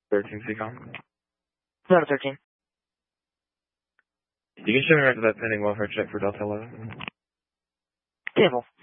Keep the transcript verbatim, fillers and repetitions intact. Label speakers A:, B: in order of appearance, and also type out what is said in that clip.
A: thirteen C COM.
B: Zone thirteen.
A: You can show me right to that pending welfare check for Delta eleven.
B: Table.